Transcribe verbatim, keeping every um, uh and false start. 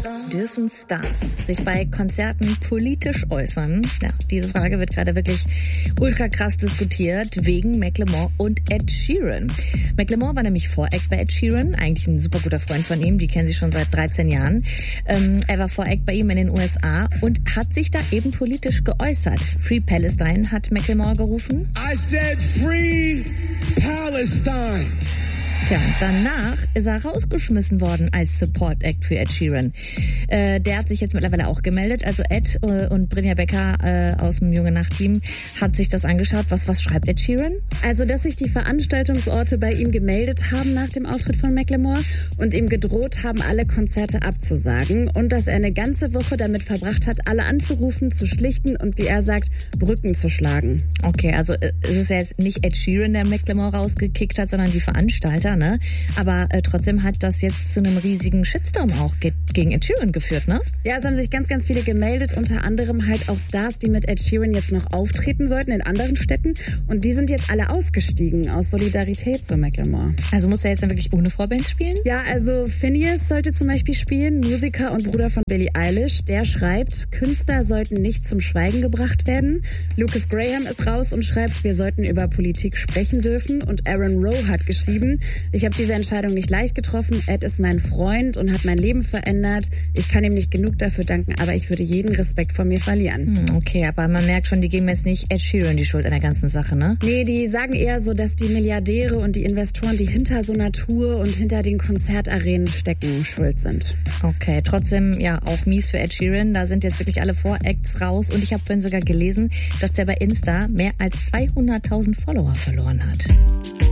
Dürfen Stars sich bei Konzerten politisch äußern? Ja, diese Frage wird gerade wirklich ultra krass diskutiert wegen Macklemore und Ed Sheeran. Macklemore war nämlich Voract bei Ed Sheeran, eigentlich ein super guter Freund von ihm, die kennen sich schon seit dreizehn Jahren. Ähm, er war Voract bei ihm in den U S A und hat sich da eben politisch geäußert. Free Palestine hat Macklemore gerufen. I said Free Palestine. Tja, danach ist er rausgeschmissen worden als Support Act für Ed Sheeran. Äh, der hat sich jetzt mittlerweile auch gemeldet. Also Ed äh, und Brynja Becker äh, aus dem Junge Nacht-Team hat sich das angeschaut. Was, was schreibt Ed Sheeran? Also, dass sich die Veranstaltungsorte bei ihm gemeldet haben nach dem Auftritt von Macklemore und ihm gedroht haben, alle Konzerte abzusagen. Und dass er eine ganze Woche damit verbracht hat, alle anzurufen, zu schlichten und, wie er sagt, Brücken zu schlagen. Okay, also äh, es ist ja jetzt nicht Ed Sheeran, der Macklemore rausgekickt hat, sondern die Veranstalter. Ne? Aber äh, trotzdem hat das jetzt zu einem riesigen Shitstorm auch ge- gegen Ed Sheeran geführt, ne? Ja, es haben sich ganz, ganz viele gemeldet, unter anderem halt auch Stars, die mit Ed Sheeran jetzt noch auftreten sollten in anderen Städten. Und die sind jetzt alle ausgestiegen aus Solidarität zu Macklemore. Also muss er jetzt dann wirklich ohne Vorband spielen? Ja, also Phineas sollte zum Beispiel spielen, Musiker und Bruder von Billie Eilish. Der schreibt, Künstler sollten nicht zum Schweigen gebracht werden. Lucas Graham ist raus und schreibt, wir sollten über Politik sprechen dürfen. Und Aaron Rowe hat geschrieben, ich habe diese Entscheidung nicht leicht getroffen. Ed ist mein Freund und hat mein Leben verändert. Ich kann ihm nicht genug dafür danken, aber ich würde jeden Respekt vor mir verlieren. Hm, okay, aber man merkt schon, die geben jetzt nicht Ed Sheeran die Schuld an der ganzen Sache, ne? Nee, die sagen eher so, dass die Milliardäre und die Investoren, die hinter so einer Tour und hinter den Konzertarenen stecken, schuld sind. Okay, trotzdem, ja, auch mies für Ed Sheeran. Da sind jetzt wirklich alle Voracts raus. Und ich habe vorhin sogar gelesen, dass der bei Insta mehr als zweihunderttausend Follower verloren hat.